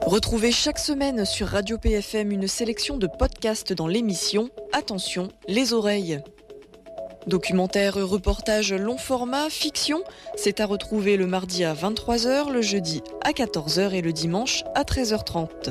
Retrouvez chaque semaine sur Radio PFM une sélection de podcasts dans l'émission Attention, les oreilles. Documentaires, reportages, long format, fiction, c'est à retrouver le mardi à 23h, le jeudi à 14h et le dimanche à 13h30.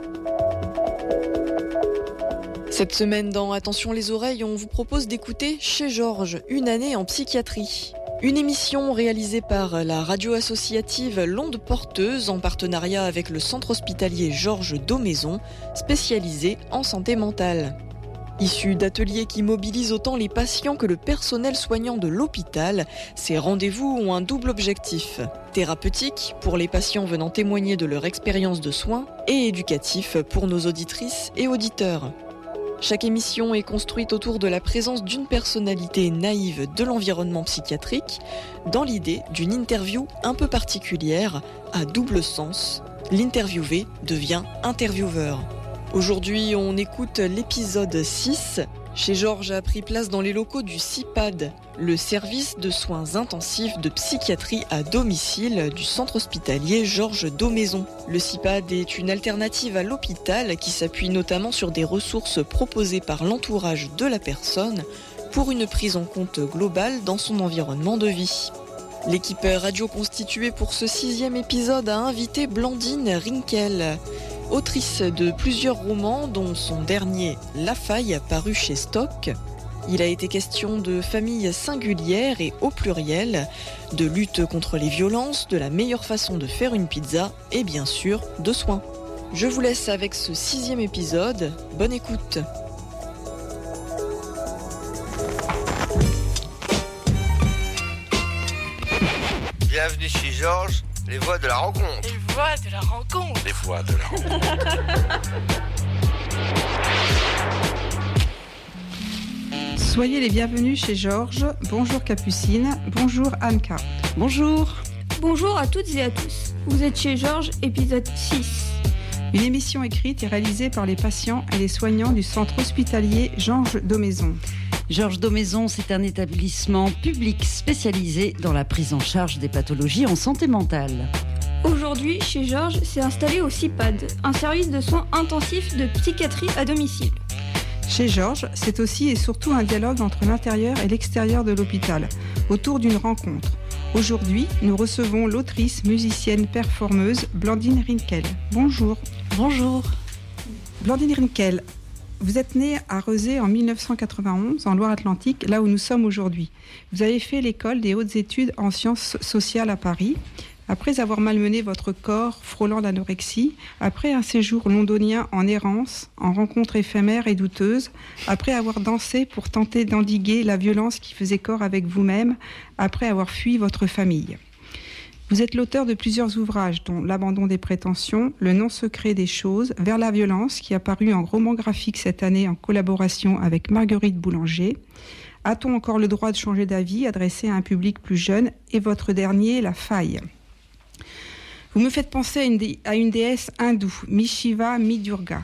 Cette semaine dans Attention les oreilles, on vous propose d'écouter Chez Georges, une année en psychiatrie. Une émission réalisée par la radio associative L'Onde Porteuse en partenariat avec le centre hospitalier Georges Daumaison, spécialisé en santé mentale. Issu d'ateliers qui mobilisent autant les patients que le personnel soignant de l'hôpital, ces rendez-vous ont un double objectif. Thérapeutique pour les patients venant témoigner de leur expérience de soins et éducatif pour nos auditrices et auditeurs. Chaque émission est construite autour de la présence d'une personnalité naïve de l'environnement psychiatrique, dans l'idée d'une interview un peu particulière, à double sens. L'interviewé devient intervieweur. Aujourd'hui, on écoute l'épisode 6. Chez Georges a pris place dans les locaux du CIPAD, le service de soins intensifs de psychiatrie à domicile du centre hospitalier Georges Daumaison. Le CIPAD est une alternative à l'hôpital qui s'appuie notamment sur des ressources proposées par l'entourage de la personne pour une prise en compte globale dans son environnement de vie. L'équipe radio constituée pour ce 6e épisode a invité Blandine Rinkel, autrice de plusieurs romans, dont son dernier La Faille, paru chez Stock. Il a été question de famille singulière et au pluriel, de lutte contre les violences, de la meilleure façon de faire une pizza et bien sûr de soins. Je vous laisse avec ce 6e épisode. Bonne écoute. Bienvenue chez Georges, les voix de la rencontre. Les voix de la rencontre. Les voix de la rencontre. Soyez les bienvenus chez Georges. Bonjour Capucine. Bonjour Anka. Bonjour. Bonjour à toutes et à tous. Vous êtes chez Georges, épisode 6. Une émission écrite et réalisée par les patients et les soignants du centre hospitalier Georges Daumaison. Georges Daumaison, c'est un établissement public spécialisé dans la prise en charge des pathologies en santé mentale. Aujourd'hui, chez Georges, s'est installé au CIPAD, un service de soins intensifs de psychiatrie à domicile. Chez Georges, c'est aussi et surtout un dialogue entre l'intérieur et l'extérieur de l'hôpital, autour d'une rencontre. Aujourd'hui, nous recevons l'autrice, musicienne, performeuse Blandine Rinkel. Bonjour. Bonjour. Blandine Rinkel, vous êtes née à Rezé en 1991, en Loire-Atlantique, là où nous sommes aujourd'hui. Vous avez fait l'école des hautes études en sciences sociales à Paris. Après avoir malmené votre corps, frôlant l'anorexie, après un séjour londonien en errance, en rencontres éphémères et douteuses, après avoir dansé pour tenter d'endiguer la violence qui faisait corps avec vous-même, après avoir fui votre famille. Vous êtes l'auteur de plusieurs ouvrages, dont L'abandon des prétentions, Le nom secret des choses, Vers la violence, qui a paru en roman graphique cette année en collaboration avec Marguerite Boulanger. A-t-on encore le droit de changer d'avis, adressé à un public plus jeune, et votre dernier, La Faille. Vous me faites penser à une déesse hindoue, mi-Shiva, mi-Durga.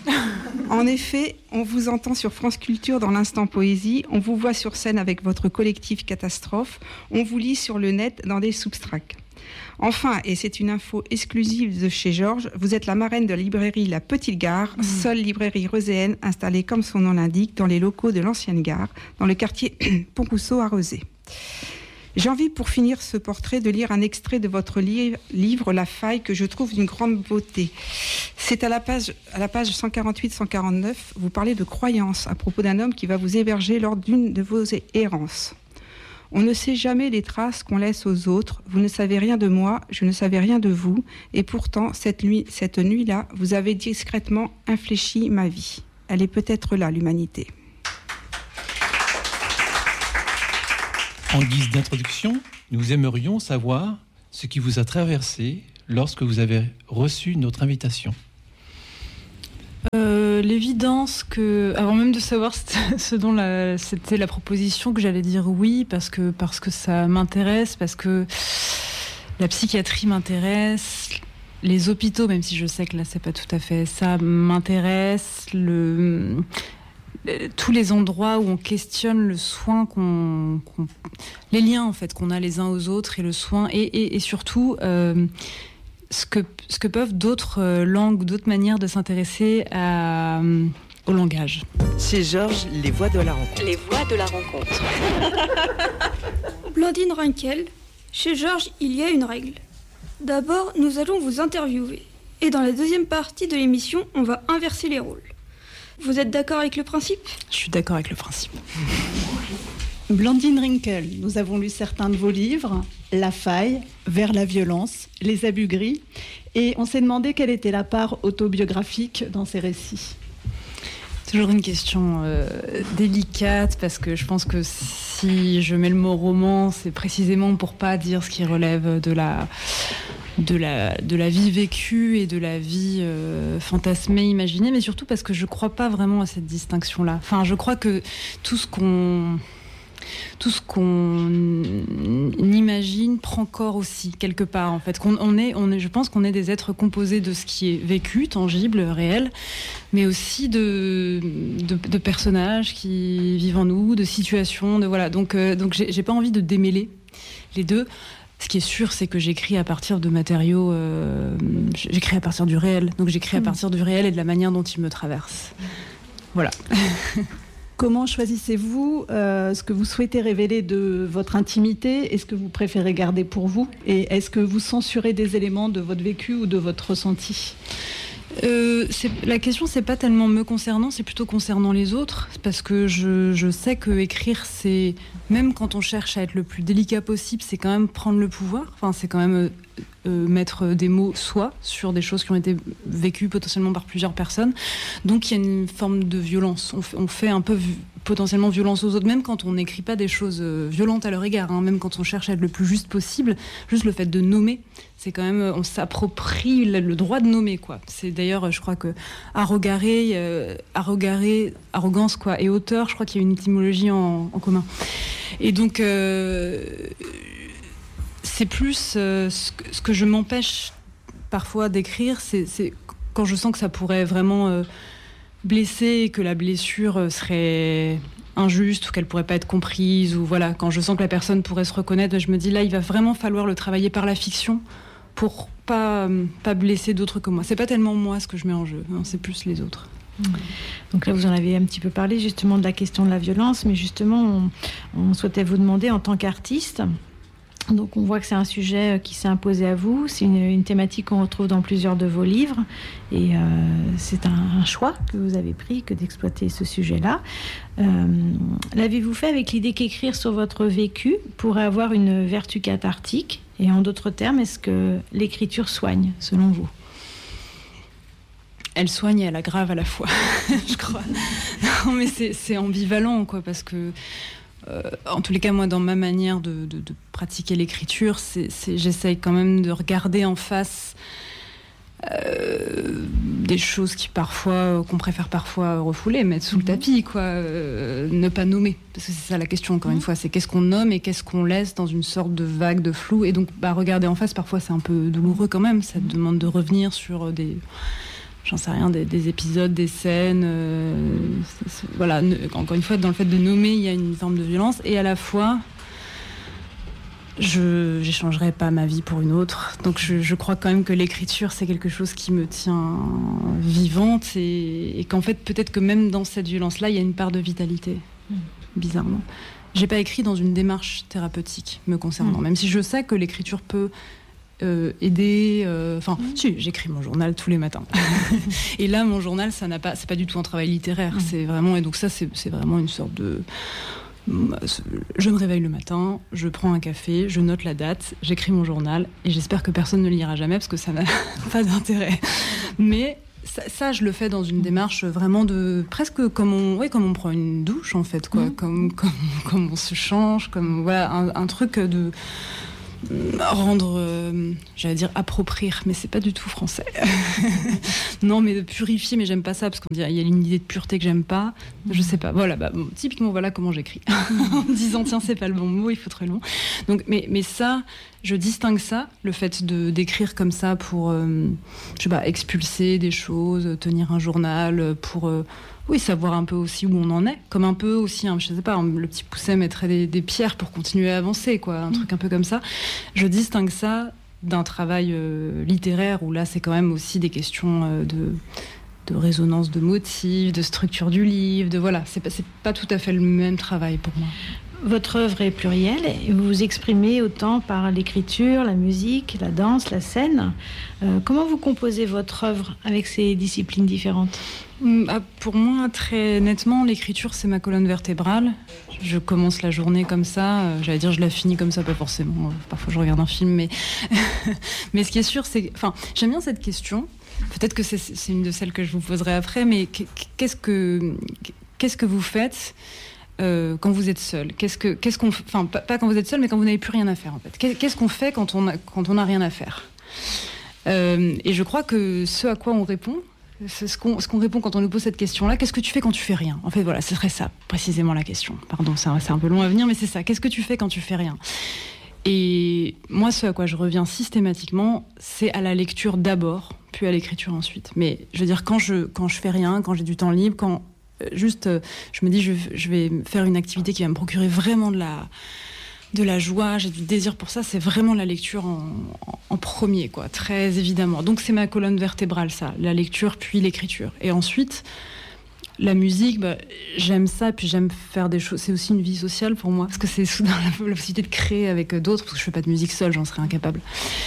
En effet, on vous entend sur France Culture dans l'Instant Poésie, on vous voit sur scène avec votre collectif Catastrophe, on vous lit sur le net dans des substracts. Enfin, et c'est une info exclusive de chez Georges, vous êtes la marraine de la librairie La Petite Gare, seule librairie rozéenne installée comme son nom l'indique dans les locaux de l'ancienne gare, dans le quartier Pont-Rousseau à Rezé. J'ai envie, pour finir ce portrait, de lire un extrait de votre livre La Faille, que je trouve d'une grande beauté. C'est à la page 148-149, vous parlez de croyance à propos d'un homme qui va vous héberger lors d'une de vos errances. On ne sait jamais les traces qu'on laisse aux autres. Vous ne savez rien de moi, je ne savais rien de vous. Et pourtant, cette nuit-là, vous avez discrètement infléchi ma vie. Elle est peut-être là, l'humanité. En guise d'introduction, nous aimerions savoir ce qui vous a traversé lorsque vous avez reçu notre invitation. L'évidence que, avant même de savoir ce dont c'était la proposition, que j'allais dire oui, parce que ça m'intéresse, parce que la psychiatrie m'intéresse, les hôpitaux, même si je sais que là c'est pas tout à fait ça, m'intéresse, tous les endroits où on questionne le soin, les liens en fait qu'on a les uns aux autres et le soin, et surtout ce que peuvent d'autres langues ou d'autres manières de s'intéresser au langage. Chez Georges, les voix de la rencontre. Les voix de la rencontre. Blandine Rinkel, chez Georges, il y a une règle. D'abord, nous allons vous interviewer. Et dans la deuxième partie de l'émission, on va inverser les rôles. Vous êtes d'accord avec le principe ? Je suis d'accord avec le principe. Blandine Rinkel, nous avons lu certains de vos livres, La faille, Vers la violence, Les abus gris, et on s'est demandé quelle était la part autobiographique dans ces récits. Toujours une question délicate, parce que je pense que si je mets le mot roman, c'est précisément pour pas dire ce qui relève de la vie vécue et de la vie fantasmée, imaginée, mais surtout parce que je crois pas vraiment à cette distinction-là. Enfin, je crois que tout ce qu'on imagine prend corps aussi quelque part, en fait. Je pense qu'on est des êtres composés de ce qui est vécu, tangible, réel, mais aussi de personnages qui vivent en nous, de situations, voilà. Donc j'ai pas envie de démêler les deux. Ce qui est sûr, c'est que j'écris à partir de matériaux, j'écris à partir du réel. Donc j'écris à partir du réel et de la manière dont il me traverse. Voilà. Comment choisissez-vous ce que vous souhaitez révéler de votre intimité et ce que vous préférez garder pour vous ? Et est-ce que vous censurez des éléments de votre vécu ou de votre ressenti ? La question, c'est pas tellement me concernant, c'est plutôt concernant les autres, parce que je sais que écrire, c'est, même quand on cherche à être le plus délicat possible, c'est quand même prendre le pouvoir. Enfin, c'est quand même mettre des mots soi sur des choses qui ont été vécues potentiellement par plusieurs personnes. Donc il y a une forme de violence. On fait un peu potentiellement violence aux autres, même quand on n'écrit pas des choses violentes à leur égard, hein, même quand on cherche à être le plus juste possible. Juste le fait de nommer, c'est quand même, on s'approprie le droit de nommer, quoi. C'est d'ailleurs, je crois que arrogarer, arrogance, quoi, et auteur, je crois qu'il y a une étymologie en commun. Et donc c'est plus ce que je m'empêche parfois d'écrire, c'est quand je sens que ça pourrait vraiment blesser, et que la blessure serait injuste ou qu'elle pourrait pas être comprise, ou voilà, quand je sens que la personne pourrait se reconnaître, je me dis là, il va vraiment falloir le travailler par la fiction pour pas blesser d'autres que moi. C'est pas tellement moi ce que je mets en jeu, hein, c'est plus les autres. Donc là, vous en avez un petit peu parlé justement de la question de la violence, mais justement, on souhaitait vous demander en tant qu'artiste. Donc on voit que c'est un sujet qui s'est imposé à vous, c'est une thématique qu'on retrouve dans plusieurs de vos livres, et c'est un choix que vous avez pris que d'exploiter ce sujet-là. L'avez-vous fait avec l'idée qu'écrire sur votre vécu pourrait avoir une vertu cathartique ? Et en d'autres termes, est-ce que l'écriture soigne, selon vous ? Elle soigne et elle aggrave à la fois, je crois. Non, mais c'est ambivalent, quoi, parce que en tous les cas, moi, dans ma manière de pratiquer l'écriture, j'essaye quand même de regarder en face des choses qu'on préfère parfois refouler, mettre sous le tapis, quoi, ne pas nommer. Parce que c'est ça la question, encore une fois, c'est qu'est-ce qu'on nomme et qu'est-ce qu'on laisse dans une sorte de vague de flou. Et donc, regarder en face, parfois, c'est un peu douloureux quand même. Ça demande de revenir sur j'en sais rien, des épisodes, des scènes. Voilà, encore une fois, dans le fait de nommer, il y a une forme de violence. Et à la fois, je n'échangerai pas ma vie pour une autre. Donc je crois quand même que l'écriture, c'est quelque chose qui me tient vivante. Et qu'en fait, peut-être que même dans cette violence-là, il y a une part de vitalité, bizarrement. J'ai pas écrit dans une démarche thérapeutique me concernant, même si je sais que l'écriture peut aider. Si, j'écris mon journal tous les matins. Et là, mon journal, c'est pas du tout un travail littéraire. C'est vraiment, et donc ça, c'est vraiment une sorte de. Je me réveille le matin, je prends un café, je note la date, j'écris mon journal, et j'espère que personne ne le lira jamais parce que ça n'a pas d'intérêt. Mais ça, je le fais dans une démarche vraiment de presque comme on prend une douche, en fait, quoi. Comme on se change, comme voilà, un truc de rendre, j'allais dire approprier, mais c'est pas du tout français. Non, mais de purifier, mais j'aime pas ça parce qu'il y a une idée de pureté que j'aime pas. Je sais pas. Voilà, typiquement, voilà comment j'écris. En me disant, tiens, c'est pas le bon mot, il faut très long. Donc, mais ça, je distingue ça, le fait d'écrire comme ça pour, je sais pas, expulser des choses, tenir un journal, pour savoir un peu aussi où on en est, comme un peu aussi, je sais pas, le petit Pousset mettrait des pierres pour continuer à avancer, quoi, un truc un peu comme ça. Je distingue ça d'un travail littéraire où là, c'est quand même aussi des questions de résonance de motifs, de structure du livre, voilà. C'est pas tout à fait le même travail pour moi. Votre œuvre est plurielle et vous vous exprimez autant par l'écriture, la musique, la danse, la scène. Comment vous composez votre œuvre avec ces disciplines différentes ? Pour moi, très nettement, l'écriture, c'est ma colonne vertébrale. Je commence la journée comme ça. J'allais dire, je la finis comme ça, pas forcément. Parfois, je regarde un film, mais mais ce qui est sûr, c'est... Enfin, j'aime bien cette question. Peut-être que c'est une de celles que je vous poserai après, mais qu'est-ce que vous faites quand vous êtes seul ? Enfin, pas quand vous êtes seul, mais quand vous n'avez plus rien à faire, en fait. Qu'est-ce qu'on fait quand on n'a rien à faire ? Et je crois que ce à quoi on répond, ce qu'on répond quand on nous pose cette question-là, qu'est-ce que tu fais quand tu fais rien ? En fait, voilà, ce serait ça, précisément la question. Pardon, c'est un peu long à venir, mais c'est ça. Qu'est-ce que tu fais quand tu fais rien ? Et moi, ce à quoi je reviens systématiquement, c'est à la lecture d'abord, puis à l'écriture ensuite. Mais je veux dire, quand je fais rien, quand j'ai du temps libre, quand juste je me dis je vais faire une activité qui va me procurer vraiment de la joie, j'ai du désir pour ça, c'est vraiment la lecture en premier, quoi, très évidemment. Donc c'est ma colonne vertébrale, ça, la lecture puis l'écriture. Et ensuite, la musique, j'aime ça, puis j'aime faire des choses. C'est aussi une vie sociale pour moi, parce que c'est soudain la possibilité de créer avec d'autres, parce que je fais pas de musique seule, j'en serais incapable.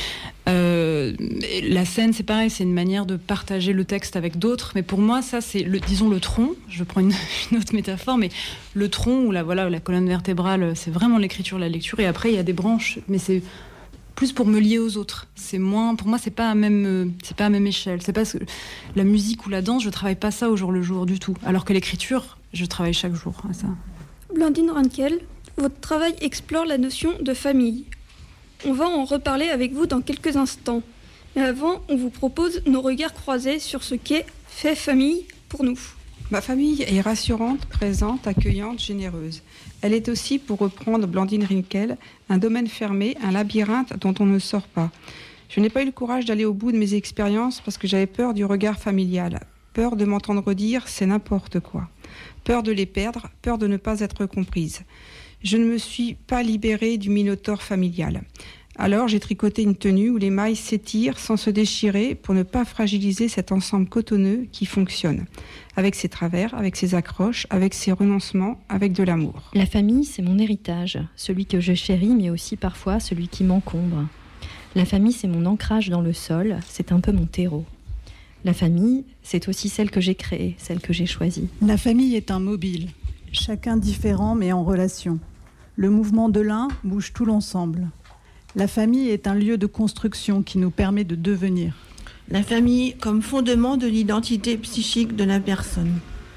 La scène, c'est pareil, c'est une manière de partager le texte avec d'autres, mais pour moi, ça, c'est disons le tronc. Je prends une autre métaphore, mais le tronc ou la colonne vertébrale, c'est vraiment l'écriture, la lecture, et après il y a des branches, mais c'est plus pour me lier aux autres. C'est moins, pour moi, c'est pas à même échelle. C'est pas la musique ou la danse, je travaille pas ça au jour le jour du tout. Alors que l'écriture, je travaille chaque jour à ça. Blandine Rinkel, votre travail explore la notion de famille. On va en reparler avec vous dans quelques instants. Mais avant, on vous propose nos regards croisés sur ce qu'est fait famille pour nous. Ma famille est rassurante, présente, accueillante, généreuse. Elle est aussi, pour reprendre Blandine Rinkel, un domaine fermé, un labyrinthe dont on ne sort pas. Je n'ai pas eu le courage d'aller au bout de mes expériences parce que j'avais peur du regard familial, peur de m'entendre dire « c'est n'importe quoi », peur de les perdre, peur de ne pas être comprise. Je ne me suis pas libérée du minotaure familial. Alors j'ai tricoté une tenue où les mailles s'étirent sans se déchirer pour ne pas fragiliser cet ensemble cotonneux qui fonctionne, avec ses travers, avec ses accroches, avec ses renoncements, avec de l'amour. La famille, c'est mon héritage, celui que je chéris, mais aussi parfois celui qui m'encombre. La famille, c'est mon ancrage dans le sol, c'est un peu mon terreau. La famille, c'est aussi celle que j'ai créée, celle que j'ai choisie. La famille est un mobile, chacun différent mais en relation. Le mouvement de l'un bouge tout l'ensemble. La famille est un lieu de construction qui nous permet de devenir. La famille comme fondement de l'identité psychique de la personne.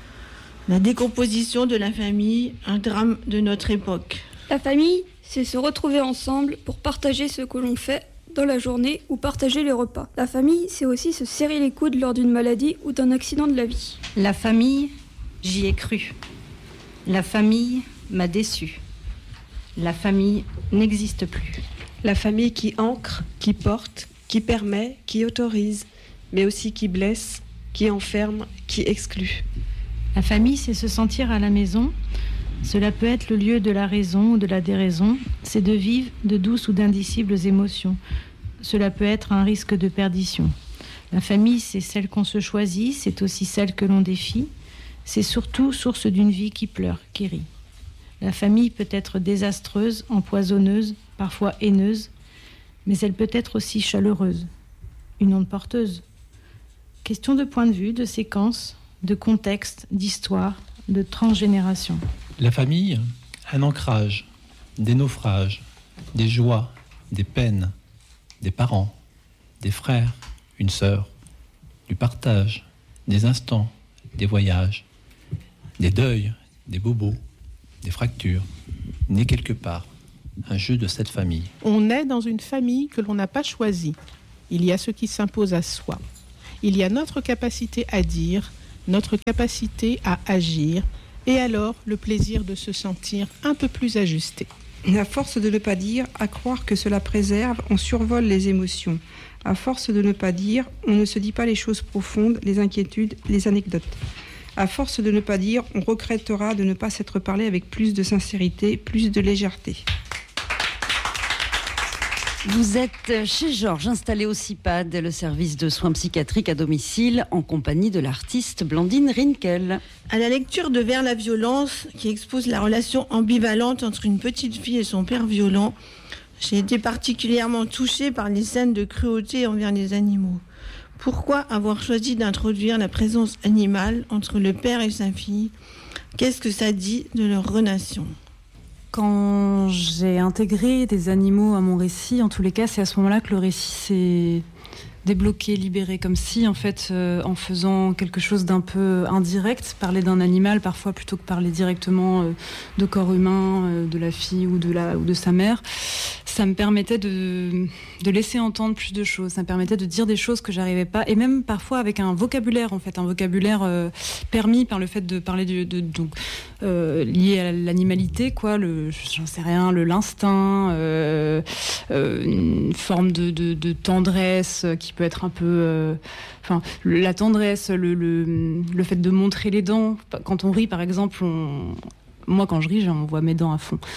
La décomposition de la famille, un drame de notre époque. La famille, c'est se retrouver ensemble pour partager ce que l'on fait dans la journée ou partager les repas. La famille, c'est aussi se serrer les coudes lors d'une maladie ou d'un accident de la vie. La famille, j'y ai cru. La famille m'a déçu. La famille n'existe plus. La famille qui ancre, qui porte, qui permet, qui autorise, mais aussi qui blesse, qui enferme, qui exclut. La famille, c'est se sentir à la maison. Cela peut être le lieu de la raison ou de la déraison. C'est de vivre de douces ou d'indicibles émotions. Cela peut être un risque de perdition. La famille, c'est celle qu'on se choisit, c'est aussi celle que l'on défie. C'est surtout source d'une vie qui pleure, qui rit. La famille peut être désastreuse, empoisonneuse, parfois haineuse, mais elle peut être aussi chaleureuse, une onde porteuse. Question de point de vue, de séquence, de contexte, d'histoire, de transgénération. La famille, un ancrage, des naufrages, des joies, des peines, des parents, des frères, une sœur, du partage, des instants, des voyages, des deuils, des bobos, des fractures, nés quelque part, un jeu de cette famille. On est dans une famille que l'on n'a pas choisie. Il y a ce qui s'impose à soi. Il y a notre capacité à dire, notre capacité à agir, et alors le plaisir de se sentir un peu plus ajusté. À force de ne pas dire, à croire que cela préserve, on survole les émotions. À force de ne pas dire, on ne se dit pas les choses profondes, les inquiétudes, les anecdotes. À force de ne pas dire, on regrettera de ne pas s'être parlé avec plus de sincérité, plus de légèreté. Vous êtes chez Georges, installé au CIPAD, le service de soins psychiatriques à domicile, en compagnie de l'artiste Blandine Rinkel. À la lecture de Vers la violence, qui expose la relation ambivalente entre une petite fille et son père violent, j'ai été particulièrement touchée par les scènes de cruauté envers les animaux. Pourquoi avoir choisi d'introduire la présence animale entre le père et sa fille ? Qu'est-ce que ça dit de leur relation ? Quand j'ai intégré des animaux à mon récit, en tous les cas, c'est à ce moment-là que le récit s'est débloqué, libéré, comme si, en fait, en faisant quelque chose d'un peu indirect, parler d'un animal parfois plutôt que parler directement de corps humain, de la fille ou de sa mère, ça me permettait de laisser entendre plus de choses, ça me permettait de dire des choses que j'arrivais pas, et même parfois avec un vocabulaire, en fait, un vocabulaire permis par le fait de parler donc lié à l'animalité, quoi, j'en sais rien, l'instinct, une forme de tendresse qui peut être un peu, la tendresse, le fait de montrer les dents. Quand on rit, par exemple, moi, quand je ris, on voit mes dents à fond.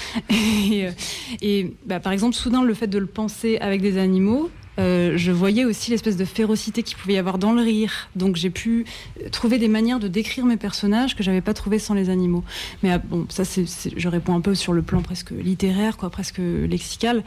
Et par exemple, soudain, le fait de le penser avec des animaux, je voyais aussi l'espèce de férocité qu'il pouvait y avoir dans le rire. Donc j'ai pu trouver des manières de décrire mes personnages que j'avais pas trouvé sans les animaux. Mais bon, ça, je réponds un peu sur le plan presque littéraire, quoi, presque lexical.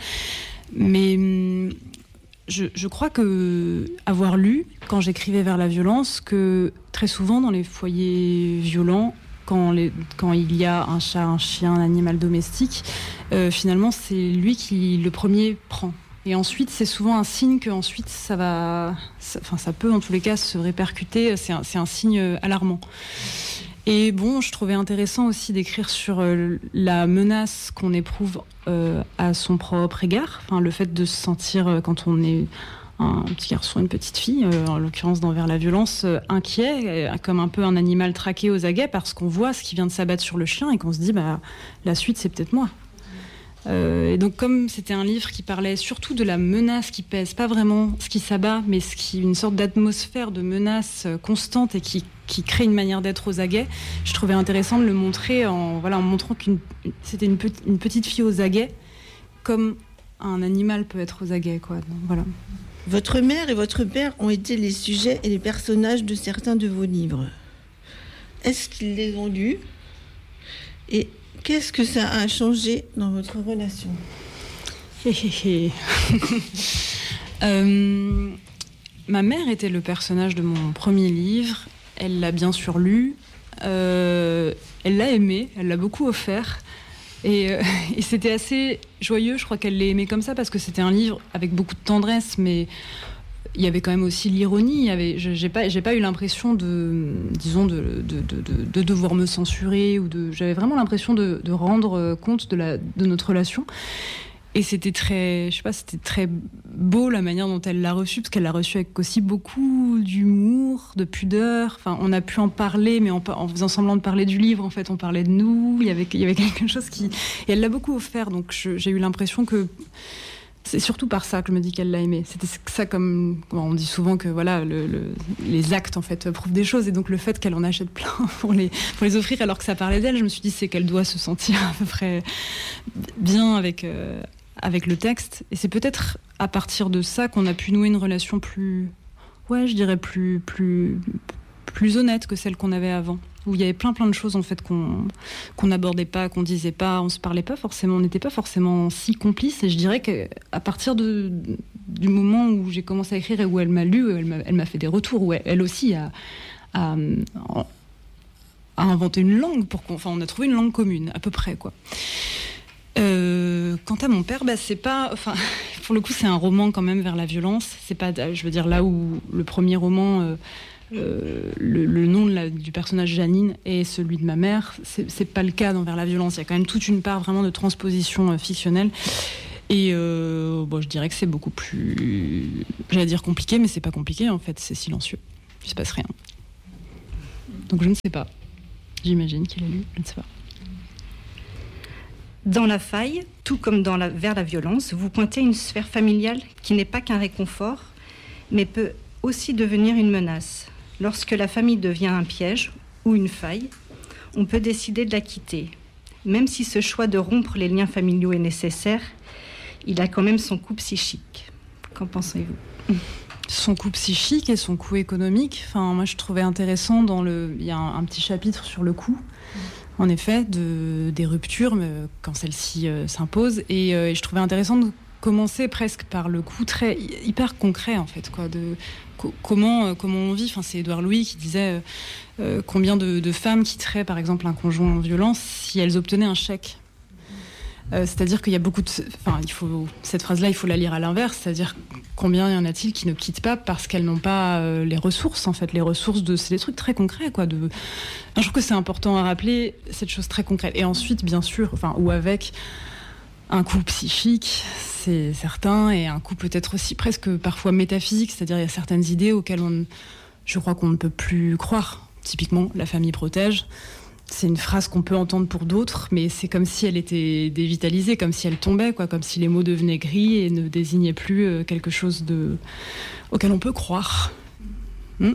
Mais je crois que avoir lu, quand j'écrivais Vers la violence, que très souvent dans les foyers violents, quand il y a un chat, un chien, un animal domestique, finalement c'est lui qui le premier prend. Et ensuite, c'est souvent un signe que ensuite ça peut en tous les cas se répercuter. C'est un signe alarmant. Et bon, je trouvais intéressant aussi d'écrire sur la menace qu'on éprouve à son propre égard. Enfin, le fait de se sentir, quand on est un petit garçon, une petite fille, en l'occurrence dans Vers la violence, inquiet, comme un peu un animal traqué aux aguets parce qu'on voit ce qui vient de s'abattre sur le chien et qu'on se dit, la suite, c'est peut-être moi. Et donc, comme c'était un livre qui parlait surtout de la menace qui pèse, pas vraiment ce qui s'abat, mais une sorte d'atmosphère de menace constante et qui crée une manière d'être aux aguets, je trouvais intéressant de le montrer en montrant que c'était une petite fille aux aguets, comme un animal peut être aux aguets, quoi. Donc, voilà. Votre mère et votre père ont été les sujets et les personnages de certains de vos livres. Est-ce qu'ils les ont lus ? Et qu'est-ce que ça a changé dans votre relation ? Ma mère était le personnage de mon premier livre. Elle l'a bien sûr lu. Elle l'a aimé. Elle l'a beaucoup offert. Et c'était assez joyeux. Je crois qu'elle l'ait aimé comme ça parce que c'était un livre avec beaucoup de tendresse, mais il y avait quand même aussi l'ironie. J'ai pas eu l'impression de devoir me censurer j'avais vraiment l'impression de rendre compte de notre relation. Et c'était c'était très beau la manière dont elle l'a reçu, parce qu'elle l'a reçu avec aussi beaucoup d'humour, de pudeur. Enfin, on a pu en parler, mais en faisant semblant de parler du livre, en fait, on parlait de nous. Il y avait quelque chose et elle l'a beaucoup offert. Donc j'ai eu l'impression que c'est surtout par ça que je me dis qu'elle l'a aimé. C'était ça, comme on dit souvent que voilà, les actes en fait prouvent des choses, et donc le fait qu'elle en achète plein pour les offrir alors que ça parlait d'elle, je me suis dit c'est qu'elle doit se sentir à peu près bien avec le texte, et c'est peut-être à partir de ça qu'on a pu nouer une relation plus honnête que celle qu'on avait avant, où il y avait plein de choses en fait qu'on n'abordait pas, qu'on disait pas, on se parlait pas forcément, on n'était pas forcément si complices. Et je dirais qu'à partir du moment où j'ai commencé à écrire et où elle m'a lu, elle m'a fait des retours, où elle aussi a inventé une langue on a trouvé une langue commune à peu près, quoi. Quant à mon père, c'est pas, pour le coup c'est un roman quand même vers la violence. C'est pas, je veux dire, là où le premier roman le nom du personnage Janine est celui de ma mère, c'est pas le cas dans Vers la violence. Il y a quand même toute une part vraiment de transposition fictionnelle, et je dirais que c'est beaucoup plus, j'allais dire compliqué, mais c'est pas compliqué en fait, c'est silencieux, il se passe rien. Donc je ne sais pas, j'imagine qu'il a lu, je ne sais pas. Dans La Faille, tout comme dans Vers la violence, vous pointez une sphère familiale qui n'est pas qu'un réconfort, mais peut aussi devenir une menace. Lorsque la famille devient un piège ou une faille, on peut décider de la quitter. Même si ce choix de rompre les liens familiaux est nécessaire, il a quand même son coût psychique. Qu'en pensez-vous ? Son coût psychique et son coût économique. Enfin, moi, je trouvais intéressant il y a un petit chapitre sur le coût, en effet, des ruptures quand celles-ci s'imposent. Et je trouvais intéressant de commencer presque par le coût hyper concret, en fait, quoi, comment on vit. Enfin, c'est Édouard Louis qui disait combien de femmes quitteraient, par exemple, un conjoint en violence si elles obtenaient un chèque. C'est-à-dire qu'il y a beaucoup de... Enfin, cette phrase-là, il faut la lire à l'inverse. C'est-à-dire combien y en a-t-il qui ne quittent pas parce qu'elles n'ont pas les ressources, en fait. Les ressources, c'est des trucs très concrets, quoi. Je trouve que c'est important à rappeler cette chose très concrète. Et ensuite, bien sûr, ou avec un coût psychique, c'est certain, et un coût peut-être aussi presque parfois métaphysique. C'est-à-dire il y a certaines idées auxquelles je crois qu'on ne peut plus croire. Typiquement, la famille protège. C'est une phrase qu'on peut entendre pour d'autres, mais c'est comme si elle était dévitalisée, comme si elle tombait, quoi, comme si les mots devenaient gris et ne désignaient plus quelque chose auquel on peut croire. Le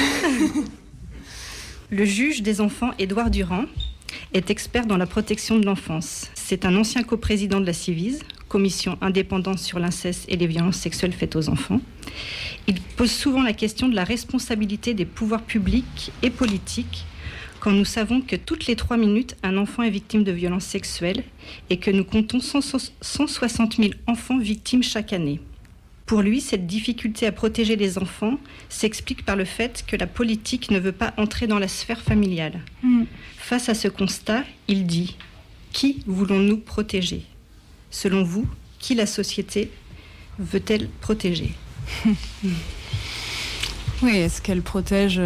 juge des enfants, Édouard Durand, est expert dans la protection de l'enfance. C'est un ancien coprésident de la Civise, commission indépendante sur l'inceste et les violences sexuelles faites aux enfants. Il pose souvent la question de la responsabilité des pouvoirs publics et politiques quand nous savons que toutes les 3 minutes, un enfant est victime de violences sexuelles et que nous comptons 160 000 enfants victimes chaque année. Pour lui, cette difficulté à protéger les enfants s'explique par le fait que la politique ne veut pas entrer dans la sphère familiale. Face à ce constat, il dit « Qui voulons-nous protéger ? Selon vous, qui la société veut-elle protéger ?» Oui, est-ce qu'elle protège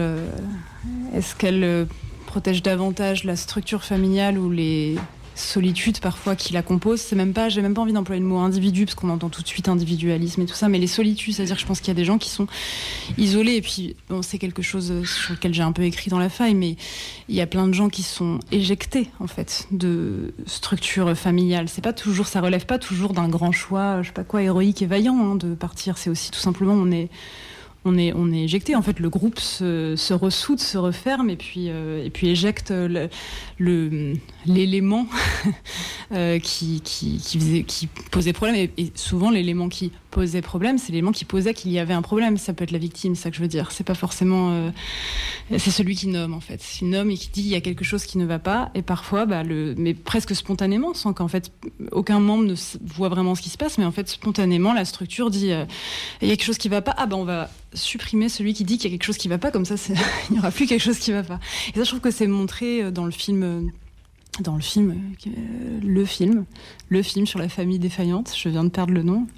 protège davantage la structure familiale ou les solitudes parfois qui la composent? J'ai même pas envie d'employer le mot individu parce qu'on entend tout de suite individualisme et tout ça, mais les solitudes, c'est-à-dire que je pense qu'il y a des gens qui sont isolés, et puis bon, c'est quelque chose sur lequel j'ai un peu écrit dans la faille, mais il y a plein de gens qui sont éjectés en fait de structures familiales. Ça relève pas toujours d'un grand choix, je sais pas quoi, héroïque et vaillant de partir. C'est aussi tout simplement on est éjecté. En fait, le groupe se ressoude, se referme et puis éjecte l'élément qui posait problème. Et souvent, l'élément qui posait problème, c'est l'élément qui posait qu'il y avait un problème. Ça peut être la victime, c'est ça que je veux dire. C'est pas forcément... c'est celui qui nomme, en fait. Il nomme et qui dit il y a quelque chose qui ne va pas. Et parfois, mais presque spontanément, sans qu'en fait, aucun membre ne voit vraiment ce qui se passe. Mais en fait, spontanément, la structure dit il y a quelque chose qui ne va pas. On va supprimer celui qui dit qu'il y a quelque chose qui ne va pas. Comme ça, il n'y aura plus quelque chose qui ne va pas. Et ça, je trouve que c'est montré dans le film... le film sur la famille défaillante, je viens de perdre le nom.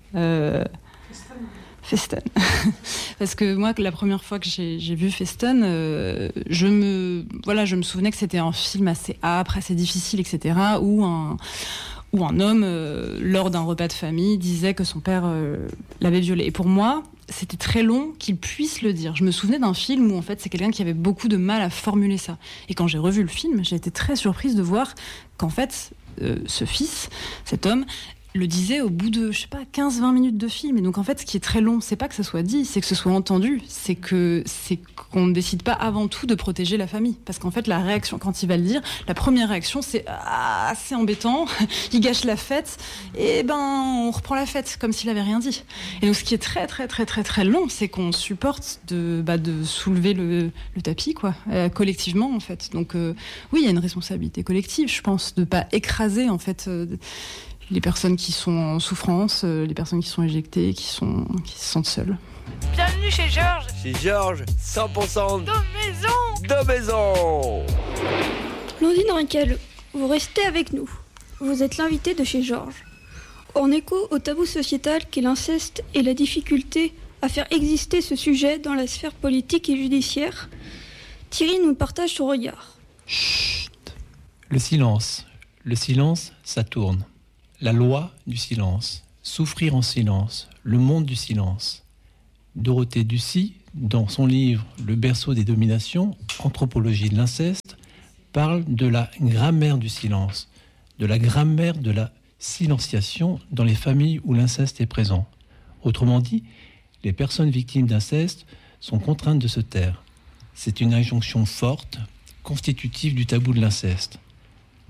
Feston. Parce que moi, la première fois que j'ai vu Feston, je me souvenais que c'était un film assez âpre, assez difficile, etc., où un homme, lors d'un repas de famille, disait que son père l'avait violé. Et pour moi, c'était très long qu'il puisse le dire. Je me souvenais d'un film où en fait c'est quelqu'un qui avait beaucoup de mal à formuler ça. Et quand j'ai revu le film, j'ai été très surprise de voir qu'en fait ce fils, cet homme, le disait au bout de, 15-20 minutes de film. Et donc en fait, ce qui est très long, c'est pas que ça soit dit, c'est que ce soit entendu, c'est qu'on ne décide pas avant tout de protéger la famille. Parce qu'en fait, la réaction, quand il va le dire, la première réaction, c'est « Ah, c'est embêtant, il gâche la fête, et on reprend la fête, comme s'il avait rien dit. » Et donc ce qui est très très très très très long, c'est qu'on supporte de soulever le tapis, quoi, collectivement en fait. Donc oui, il y a une responsabilité collective, je pense, de pas écraser en fait... les personnes qui sont en souffrance, les personnes qui sont éjectées, qui se sentent seules. Bienvenue chez Georges. Chez Georges, 100% de maison. Blandine Rinkel, vous restez avec nous. Vous êtes l'invité de chez Georges. En écho au tabou sociétal qu'est l'inceste et la difficulté à faire exister ce sujet dans la sphère politique et judiciaire, Thierry nous partage son regard. Chut. Le silence, ça tourne. La loi du silence, souffrir en silence, le monde du silence. Dorothée Ducy, dans son livre « Le berceau des dominations, anthropologie de l'inceste », parle de la grammaire du silence, de la grammaire de la silenciation dans les familles où l'inceste est présent. Autrement dit, les personnes victimes d'inceste sont contraintes de se taire. C'est une injonction forte, constitutive du tabou de l'inceste.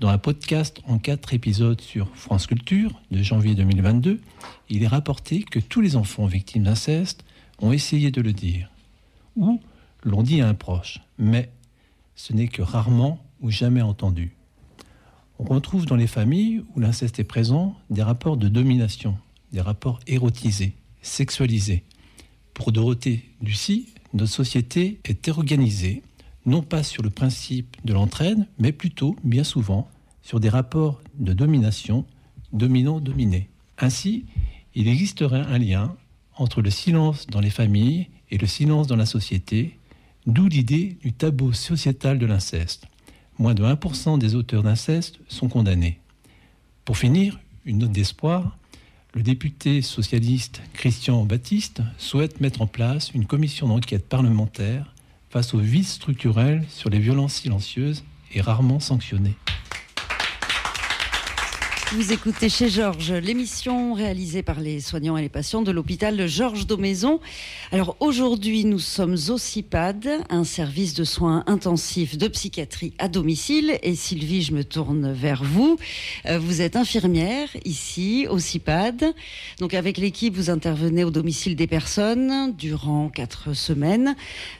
Dans un podcast en 4 épisodes sur France Culture de janvier 2022, il est rapporté que tous les enfants victimes d'inceste ont essayé de le dire, ou l'ont dit à un proche, mais ce n'est que rarement ou jamais entendu. On retrouve dans les familles où l'inceste est présent des rapports de domination, des rapports érotisés, sexualisés. Pour Dorothée Ducy, notre société est organisée non pas sur le principe de l'entraide, mais plutôt, bien souvent, sur des rapports de domination, dominant-dominé. Ainsi, il existerait un lien entre le silence dans les familles et le silence dans la société, d'où l'idée du tabou sociétal de l'inceste. Moins de 1% des auteurs d'inceste sont condamnés. Pour finir, une note d'espoir, le député socialiste Christian Baptiste souhaite mettre en place une commission d'enquête parlementaire face aux vices structurels sur les violences silencieuses et rarement sanctionnées. Vous écoutez Chez Georges, l'émission réalisée par les soignants et les patients de l'hôpital Georges Daumaison. Alors aujourd'hui, nous sommes au CIPAD, un service de soins intensifs de psychiatrie à domicile. Et Sylvie, je me tourne vers vous. Vous êtes infirmière ici au CIPAD. Donc avec l'équipe, vous intervenez au domicile des personnes durant 4 semaines.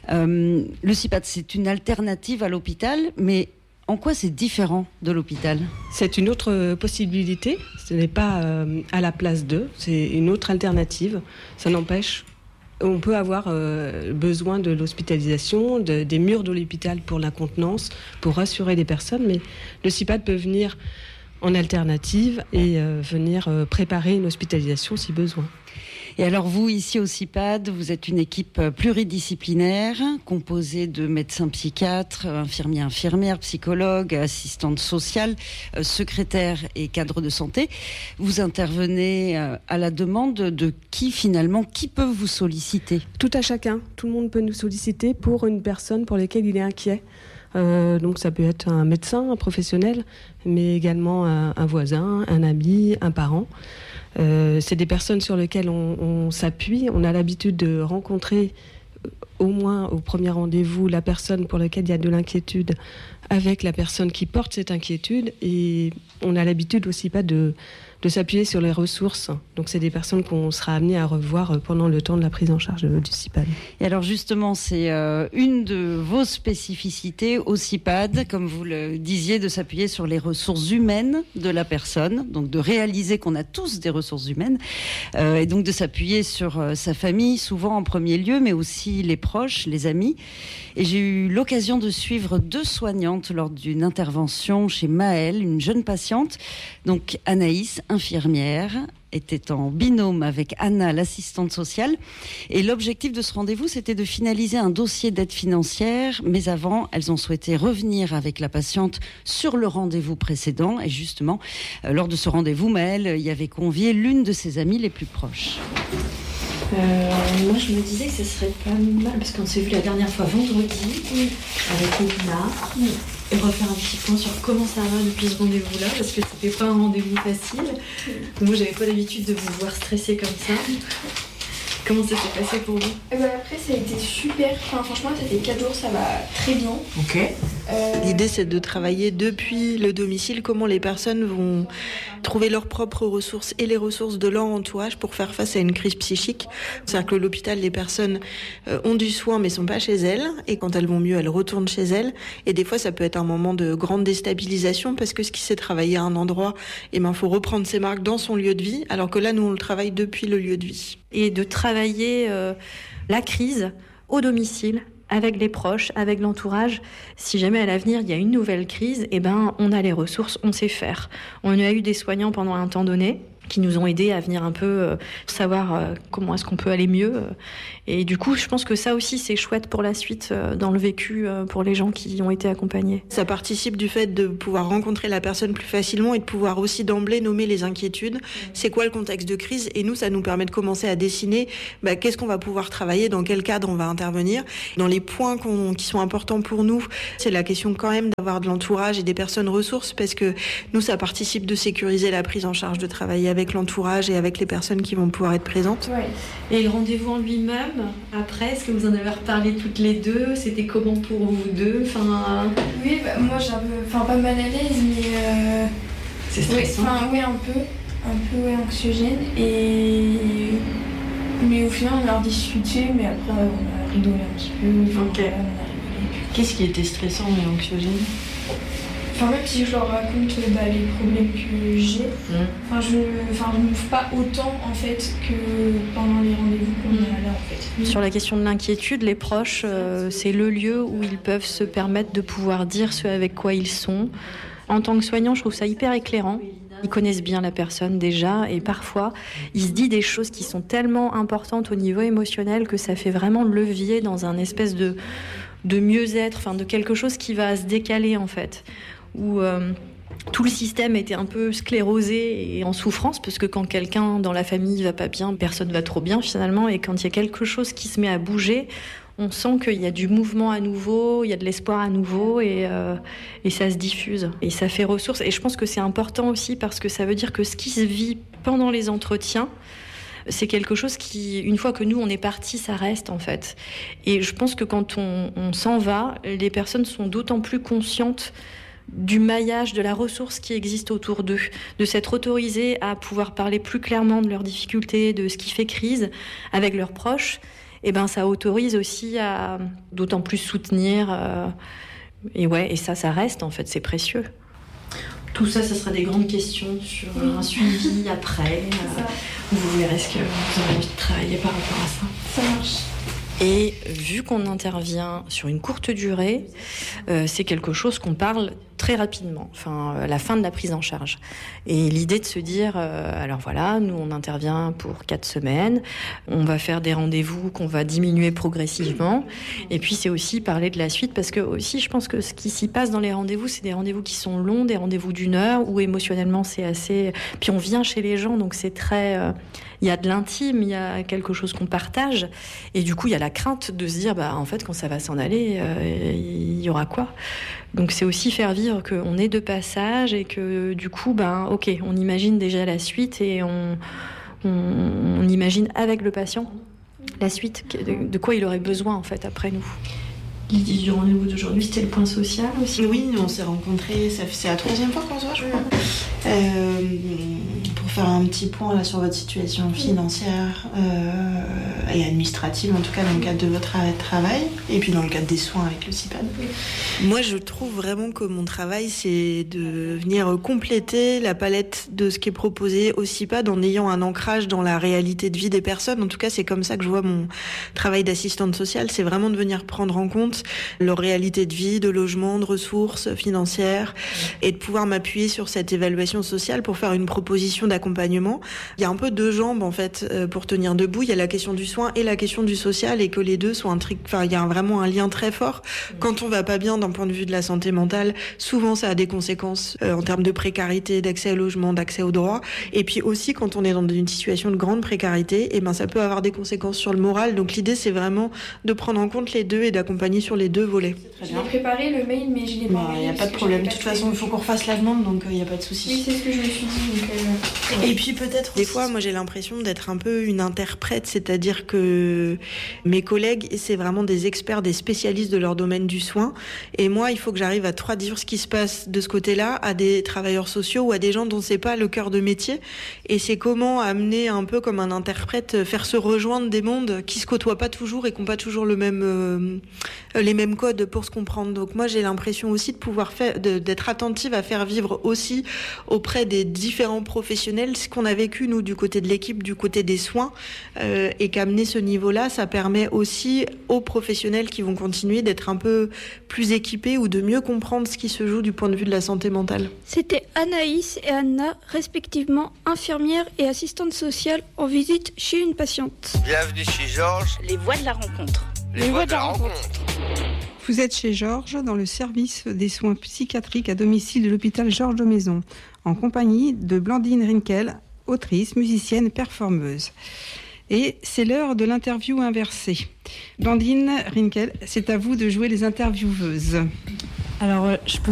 Le CIPAD, c'est une alternative à l'hôpital, mais en quoi c'est différent de l'hôpital ? C'est une autre possibilité. Ce n'est pas à la place d'eux. C'est une autre alternative. Ça n'empêche. On peut avoir besoin de l'hospitalisation, des murs de l'hôpital pour la contenance, pour rassurer les personnes. Mais le CIPAD peut venir en alternative et venir préparer une hospitalisation si besoin. Et alors vous, ici au CIPAD, vous êtes une équipe pluridisciplinaire, composée de médecins psychiatres, infirmières, psychologues, assistantes sociales, secrétaires et cadres de santé. Vous intervenez à la demande de qui finalement ? Qui peut vous solliciter ? Tout à chacun. Tout le monde peut nous solliciter pour une personne pour laquelle il est inquiet. Donc ça peut être un médecin, un professionnel, mais également un voisin, un ami, un parent. C'est des personnes sur lesquelles on s'appuie. On a l'habitude de rencontrer au moins au premier rendez-vous la personne pour laquelle il y a de l'inquiétude avec la personne qui porte cette inquiétude. Et on a l'habitude aussi pas de s'appuyer sur les ressources. Donc c'est des personnes qu'on sera amené à revoir pendant le temps de la prise en charge du CIPAD. Et alors justement, c'est une de vos spécificités au CIPAD, comme vous le disiez, de s'appuyer sur les ressources humaines de la personne, donc de réaliser qu'on a tous des ressources humaines, et donc de s'appuyer sur sa famille, souvent en premier lieu, mais aussi les proches, les amis. Et j'ai eu l'occasion de suivre 2 soignantes lors d'une intervention chez Maëlle, une jeune patiente, donc Anaïs, infirmière, était en binôme avec Anna, l'assistante sociale. Et l'objectif de ce rendez-vous, c'était de finaliser un dossier d'aide financière. Mais avant, elles ont souhaité revenir avec la patiente sur le rendez-vous précédent. Et justement, lors de ce rendez-vous, Maëlle y avait convié l'une de ses amies les plus proches. Moi, je me disais que ce serait pas mal, parce qu'on s'est vu la dernière fois vendredi avec Edna, et refaire un petit point sur comment ça va depuis ce rendez-vous-là, parce que c'était pas un rendez-vous facile. Moi, j'avais pas l'habitude de vous voir stressé comme ça. Comment ça s'est passé pour vous ? Après, ça a été super. Enfin, franchement, ça fait 4 jours, ça va très bien. Ok. L'idée, c'est de travailler depuis le domicile, comment les personnes vont trouver leurs propres ressources et les ressources de leur entourage pour faire face à une crise psychique. C'est-à-dire que l'hôpital, les personnes ont du soin mais sont pas chez elles. Et quand elles vont mieux, elles retournent chez elles. Et des fois, ça peut être un moment de grande déstabilisation parce que ce qui s'est travaillé à un endroit, faut reprendre ses marques dans son lieu de vie. Alors que là, nous, on le travaille depuis le lieu de vie. Et de travailler la crise au domicile, avec les proches, avec l'entourage. Si jamais à l'avenir il y a une nouvelle crise, on a les ressources, on sait faire. On a eu des soignants pendant un temps donné qui nous ont aidés à venir un peu savoir comment est-ce qu'on peut aller mieux. Et du coup, je pense que ça aussi, c'est chouette pour la suite dans le vécu pour les gens qui ont été accompagnés. Ça participe du fait de pouvoir rencontrer la personne plus facilement et de pouvoir aussi d'emblée nommer les inquiétudes. C'est quoi le contexte de crise ? Et nous, ça nous permet de commencer à dessiner qu'est-ce qu'on va pouvoir travailler, dans quel cadre on va intervenir. Dans les points qui sont importants pour nous, c'est la question quand même d'avoir de l'entourage et des personnes ressources, parce que nous, ça participe de sécuriser la prise en charge, de travailler avec l'entourage et avec les personnes qui vont pouvoir être présentes. Ouais. Et le rendez-vous en lui-même, après, est-ce que vous en avez reparlé toutes les deux? C'était comment pour vous deux? Oui, moi j'ai pas mal à l'aise, mais... C'est stressant. Oui, un peu anxiogène. Mais au final, on a rediscuté, mais après, on a rigolé un petit peu. Ok. Voilà, on a rigolé. Qu'est-ce qui était stressant et anxiogène? Même si je leur raconte les problèmes que j'ai, je ne m'ouvre pas autant en fait que pendant les rendez-vous qu'on a là en fait. Sur la question de l'inquiétude, les proches, c'est le lieu où ils peuvent se permettre de pouvoir dire ce avec quoi ils sont. En tant que soignant, je trouve ça hyper éclairant. Ils connaissent bien la personne déjà et parfois, ils se disent des choses qui sont tellement importantes au niveau émotionnel que ça fait vraiment levier dans un espèce de mieux-être, de quelque chose qui va se décaler en fait. Où tout le système était un peu sclérosé et en souffrance, parce que quand quelqu'un dans la famille va pas bien, personne va trop bien finalement, et quand il y a quelque chose qui se met à bouger, on sent qu'il y a du mouvement à nouveau, il y a de l'espoir à nouveau, et ça se diffuse, et ça fait ressource. Et je pense que c'est important aussi, parce que ça veut dire que ce qui se vit pendant les entretiens, c'est quelque chose qui, une fois que nous on est partis, ça reste en fait. Et je pense que quand on s'en va, les personnes sont d'autant plus conscientes du maillage, de la ressource qui existe autour d'eux, de s'être autorisés à pouvoir parler plus clairement de leurs difficultés, de ce qui fait crise avec leurs proches. Et ça autorise aussi à d'autant plus soutenir. Et ça reste en fait, c'est précieux. Tout ça, ça sera des grandes questions sur un suivi après. Vous verrez ce que vous avez envie de travailler par rapport à ça. Ça marche. Et vu qu'on intervient sur une courte durée, c'est quelque chose qu'on parle très rapidement, la fin de la prise en charge. Et l'idée de se dire, alors voilà, nous on intervient pour 4 semaines, on va faire des rendez-vous qu'on va diminuer progressivement, et puis c'est aussi parler de la suite, parce que aussi je pense que ce qui s'y passe dans les rendez-vous, c'est des rendez-vous qui sont longs, des rendez-vous d'1 heure, où émotionnellement c'est assez... Puis on vient chez les gens, donc c'est très... Il y a de l'intime, il y a quelque chose qu'on partage, et du coup il y a la crainte de se dire, en fait quand ça va s'en aller, il y aura quoi? Donc c'est aussi faire vivre qu'on est de passage, et que du coup, ok, on imagine déjà la suite, et on imagine avec le patient la suite, de quoi il aurait besoin en fait après nous. L'idée du rendez-vous d'aujourd'hui, c'était le point social aussi. Oui, on s'est rencontrés, c'est la 3e fois qu'on se voit, je crois. Pour faire un petit point là sur votre situation financière et administrative, en tout cas dans le cadre de votre travail, et puis dans le cadre des soins avec le CIPAD. Moi, je trouve vraiment que mon travail, c'est de venir compléter la palette de ce qui est proposé au CIPAD en ayant un ancrage dans la réalité de vie des personnes. En tout cas, c'est comme ça que je vois mon travail d'assistante sociale, c'est vraiment de venir prendre en compte leur réalité de vie, de logement, de ressources financières, et de pouvoir m'appuyer sur cette évaluation sociale pour faire une proposition d'accompagnement. Il y a un peu 2 jambes en fait pour tenir debout. Il y a la question du soin et la question du social, et que les deux sont il y a vraiment un lien très fort. Quand on va pas bien d'un point de vue de la santé mentale, souvent ça a des conséquences en termes de précarité, d'accès au logement, d'accès aux droits. Et puis aussi quand on est dans une situation de grande précarité, ça peut avoir des conséquences sur le moral. Donc l'idée, c'est vraiment de prendre en compte les deux et d'accompagner sur les 2 volets. Je l'ai préparé le mail, mais je l'ai pas envoyé. Il n'y a pas de problème. De toute façon, il faut qu'on refasse la demande, donc il n'y a pas de souci. Oui, c'est ce que je me suis dit. Donc, Et puis peut-être des fois, moi j'ai l'impression d'être un peu une interprète, c'est-à-dire que mes collègues, c'est vraiment des experts, des spécialistes de leur domaine du soin. Et moi, il faut que j'arrive à traduire ce qui se passe de ce côté-là à des travailleurs sociaux ou à des gens dont c'est pas le cœur de métier. Et c'est comment amener un peu comme un interprète, faire se rejoindre des mondes qui se côtoient pas toujours et qui n'ont pas toujours les mêmes codes pour se comprendre. Donc moi, j'ai l'impression aussi de pouvoir d'être attentive à faire vivre aussi auprès des différents professionnels ce qu'on a vécu nous du côté de l'équipe, du côté des soins, et qu'amener ce niveau-là, ça permet aussi aux professionnels qui vont continuer d'être un peu plus équipés ou de mieux comprendre ce qui se joue du point de vue de la santé mentale. C'était Anaïs et Anna, respectivement infirmières et assistantes sociales en visite chez une patiente. Bienvenue chez Georges. Les voix de la rencontre. Les voix de la rencontre. Vous êtes chez Georges, dans le service des soins psychiatriques à domicile de l'hôpital Georges de Maison, en compagnie de Blandine Rinkel, autrice, musicienne, performeuse. Et c'est l'heure de l'interview inversée. Blandine Rinkel, c'est à vous de jouer les intervieweuses. Alors, je peux